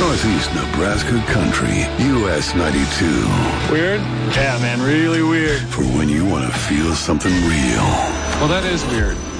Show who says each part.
Speaker 1: Northeast Nebraska country, US 92.
Speaker 2: Weird? Yeah, man, really weird.
Speaker 1: For when you want to feel something real.
Speaker 2: Well, that is weird.